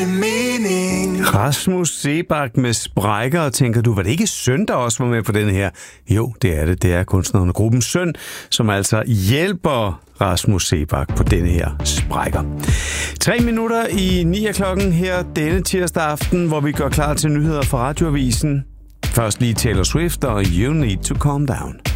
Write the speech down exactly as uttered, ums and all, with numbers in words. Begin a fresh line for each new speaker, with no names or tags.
Rasmus Seebach med Sprækker, og tænker du, var det ikke Søn, der også var med på den her? Jo, det er det. Det er kunstneren og gruppen Søn, som altså hjælper Rasmus Seebach på denne her Sprækker. Tre minutter i ni af klokken her denne tirsdag aften, hvor vi går klar til nyheder fra Radioavisen. Først lige Taylor Swift og You Need to Calm Down.